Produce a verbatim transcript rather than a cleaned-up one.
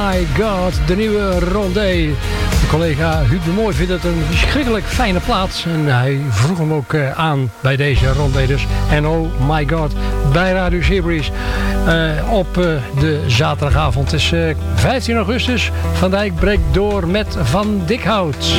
My God, de nieuwe Rondé. De collega Huub de Mooi vindt het een verschrikkelijk fijne plaats. En hij vroeg hem ook uh, aan bij deze Rondé dus. En oh my God, bij Radio Seabreeze. Uh, op uh, de zaterdagavond. Het is uh, vijftien augustus. Van Dijk breekt door met Van Dikhout.